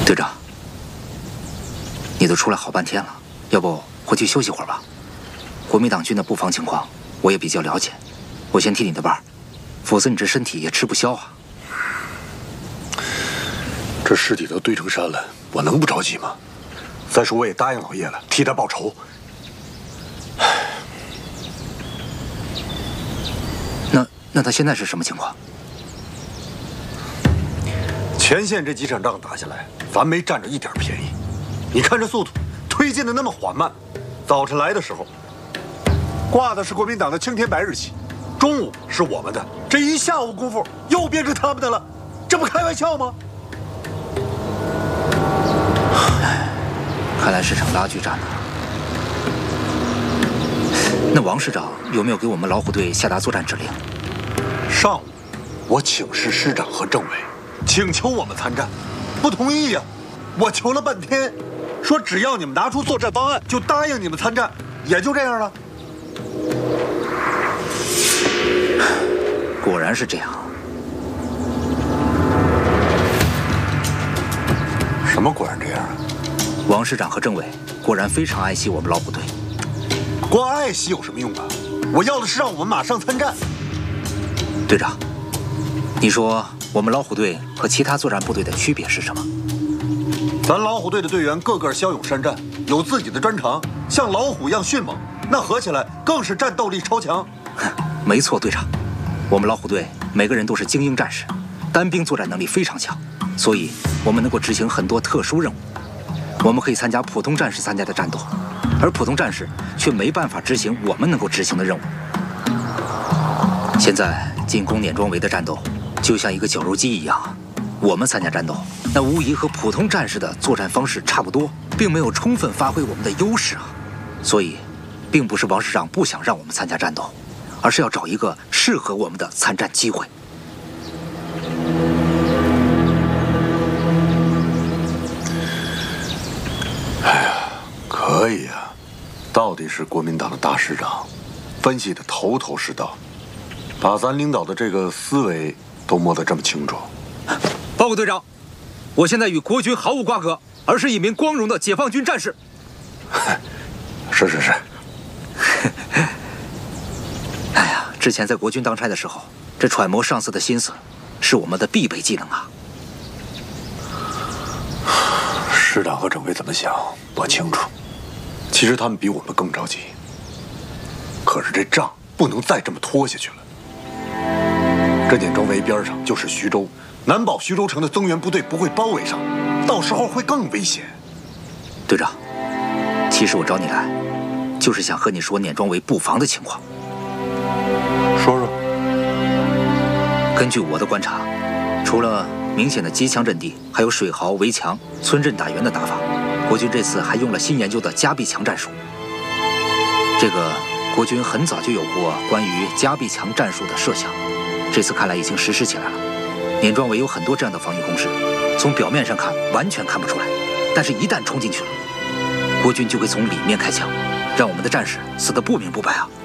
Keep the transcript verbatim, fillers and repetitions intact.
队长，你都出来好半天了，要不回去休息会儿吧？国民党军的布防情况我也比较了解，我先替你的班，否则你这身体也吃不消啊。 这尸体都堆成山了，我能不着急吗？再说我也答应老爷了，替他报仇。 那那他现在是什么情况？ 前线这几场仗打下来，咱没占着一点便宜。你看这速度，推进的那么缓慢。早晨来的时候，挂的是国民党的青天白日旗，中午是我们的，这一下午功夫又变成他们的了，这不开玩笑吗？ 看来是场拉锯战呢。那王师长有没有给我们老虎队下达作战指令？ 上午，我请示师长和政委，请求我们参战，不同意呀。我求了半天，说只要你们拿出作战方案，就答应你们参战，也就这样了。 果然是这样。 什么果然这样啊？ 王师长和政委果然非常爱惜我们老虎队。 光爱惜有什么用啊？我要的是让我们马上参战。 队长，你说我们老虎队和其他作战部队的区别是什么？ 咱老虎队的队员个个骁勇善战，有自己的专长，像老虎一样迅猛，那合起来更是战斗力超强。 没错，队长，我们老虎队每个人都是精英战士，单兵作战能力非常强，所以我们能够执行很多特殊任务。我们可以参加普通战士参加的战斗，而普通战士却没办法执行我们能够执行的任务。现在进攻碾庄围的战斗，就像一个绞肉机一样，我们参加战斗，那无疑和普通战士的作战方式差不多，并没有充分发挥我们的优势啊。所以，并不是王师长不想让我们参加战斗，而是要找一个适合我们的参战机会。 哎呀，可以啊，到底是国民党的大师长，分析的头头是道，把咱领导的这个思维都摸得这么清楚。 报告队长，我现在与国军毫无瓜葛，而是一名光荣的解放军战士。 是是是。 哎呀，之前在国军当差的时候，这揣摩上司的心思，是我们的必备技能啊。 师长和政委怎么想，我清楚。其实他们比我们更着急。可是这仗不能再这么拖下去了。这碾庄围边上就是徐州，难保徐州城的增援部队不会包围上，到时候会更危险。 队长，其实我找你来，就是想和你说碾庄围布防的情况。 说说。 根据我的观察，除了明显的机枪阵地，还有水壕、围墙、村镇打援的打法。国军这次还用了新研究的夹壁墙战术。这个国军很早就有过关于夹壁墙战术的设想，这次看来已经实施起来了。碾庄围有很多这样的防御工事，从表面上看完全看不出来，但是一旦冲进去了，国军就会从里面开枪，让我们的战士死得不明不白啊。